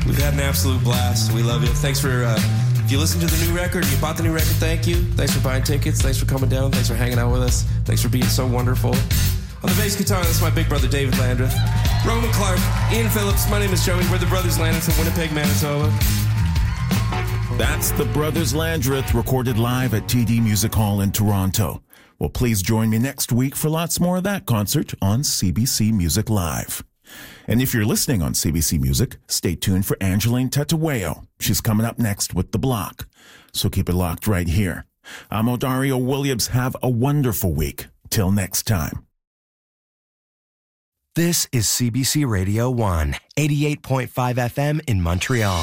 We've had an absolute blast. We love you. Thanks for, if you listen to the new record, you bought the new record, thank you. Thanks for buying tickets. Thanks for coming down. Thanks for hanging out with us. Thanks for being so wonderful. On the bass guitar, that's my big brother, David Landreth. Roman Clark, Ian Phillips, my name is Joey. We're the Brothers Landreth from Winnipeg, Manitoba. That's the Brothers Landreth, recorded live at TD Music Hall in Toronto. Well, please join me next week for lots more of that concert on CBC Music Live. And if you're listening on CBC Music, stay tuned for Angeline Tatawayo. She's coming up next with The Block. So keep it locked right here. I'm Odario Williams. Have a wonderful week. Till next time. This is CBC Radio 1, 88.5 FM in Montreal.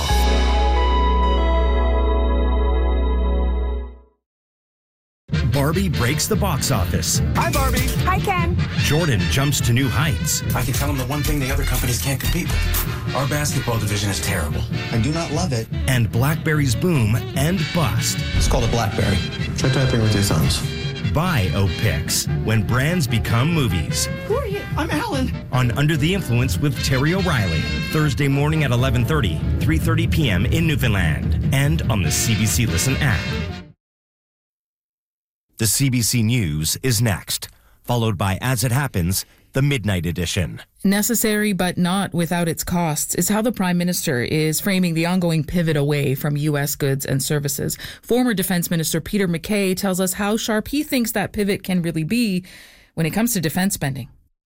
Barbie breaks the box office. Hi, Barbie. Hi, Ken. Jordan jumps to new heights. I can tell them the one thing the other companies can't compete with. Our basketball division is terrible. I do not love it. And BlackBerry's boom and bust. It's called a BlackBerry. Try typing with your thumbs. Biopics, when brands become movies. Who are you? I'm Alan. On Under the Influence with Terry O'Reilly. Thursday morning at 11:30, 3:30 p.m. in Newfoundland. And on the CBC Listen app. The CBC News is next, followed by As It Happens, the Midnight Edition. Necessary but not without its costs is how the Prime Minister is framing the ongoing pivot away from U.S. goods and services. Former Defense Minister Peter MacKay tells us how sharp he thinks that pivot can really be when it comes to defense spending.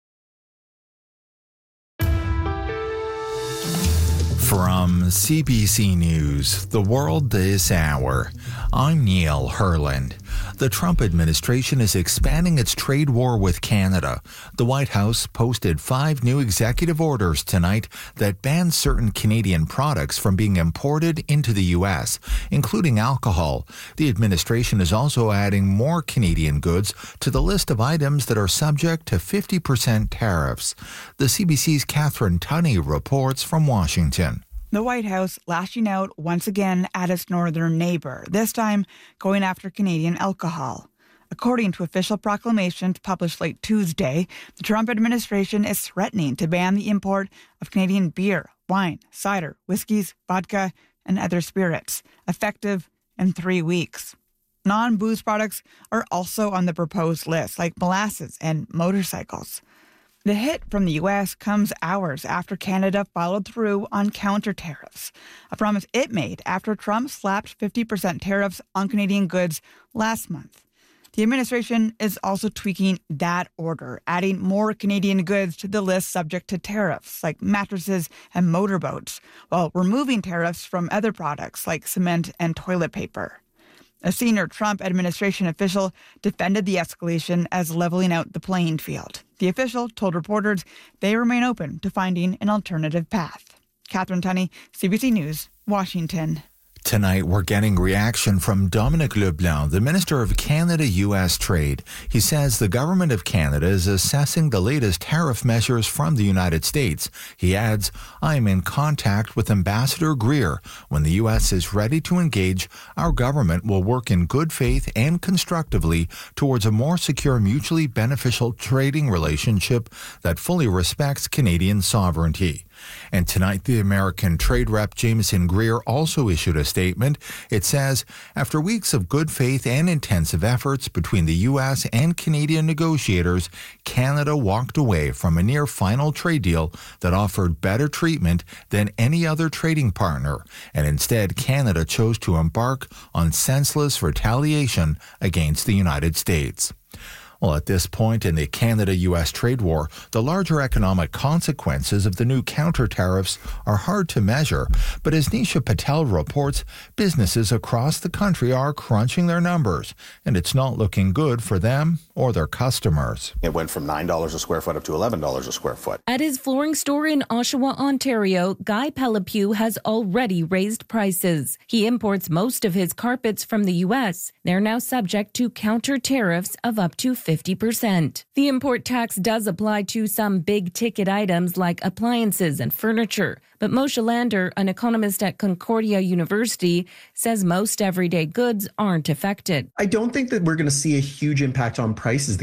From CBC News, The World This Hour, I'm Neil Herland. The Trump administration is expanding its trade war with Canada. The White House posted 5 new executive orders tonight that ban certain Canadian products from being imported into the U.S., including alcohol. The administration is also adding more Canadian goods to the list of items that are subject to 50% tariffs. The CBC's Catherine Tunney reports from Washington. The White House lashing out once again at its northern neighbour, this time going after Canadian alcohol. According to official proclamations published late Tuesday, the Trump administration is threatening to ban the import of Canadian beer, wine, cider, whiskeys, vodka, and other spirits, effective in 3 weeks. Non-booze products are also on the proposed list, like molasses and motorcycles. The hit from the U.S. comes hours after Canada followed through on counter tariffs, a promise it made after Trump slapped 50% tariffs on Canadian goods last month. The administration is also tweaking that order, adding more Canadian goods to the list subject to tariffs, like mattresses and motorboats, while removing tariffs from other products like cement and toilet paper. A senior Trump administration official defended the escalation as leveling out the playing field. The official told reporters they remain open to finding an alternative path. Catherine Tunney, CBC News, Washington. Tonight, we're getting reaction from Dominic LeBlanc, the Minister of Canada-U.S. Trade. He says the government of Canada is assessing the latest tariff measures from the United States. He adds, I am in contact with Ambassador Greer. When the U.S. is ready to engage, our government will work in good faith and constructively towards a more secure, mutually beneficial trading relationship that fully respects Canadian sovereignty. And tonight, the American trade rep Jameson Greer also issued a statement. It says, after weeks of good faith and intensive efforts between the U.S. and Canadian negotiators, Canada walked away from a near final trade deal that offered better treatment than any other trading partner. And instead, Canada chose to embark on senseless retaliation against the United States. Well, at this point in the Canada-U.S. trade war, the larger economic consequences of the new counter tariffs are hard to measure. But as Nisha Patel reports, businesses across the country are crunching their numbers, and it's not looking good for them or their customers. It went from $9 a square foot up to $11 a square foot. At his flooring store in Oshawa, Ontario, Guy Pellepew has already raised prices. He imports most of his carpets from the U.S. They're now subject to counter tariffs of up to 50%. The import tax does apply to some big-ticket items like appliances and furniture, but Moshe Lander, an economist at Concordia University, says most everyday goods aren't affected. I don't think that we're going to see a huge impact on prices. The